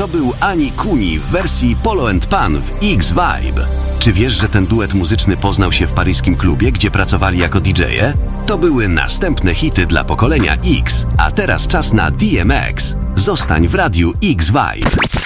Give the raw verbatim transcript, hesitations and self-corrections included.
to był Ani Kuni w wersji Polo and Pan w X-Vibe. Czy wiesz, że ten duet muzyczny poznał się w paryskim klubie, gdzie pracowali jako didżeje? To były następne hity dla pokolenia X, a teraz czas na D M X. Zostań w radiu X-Vibe.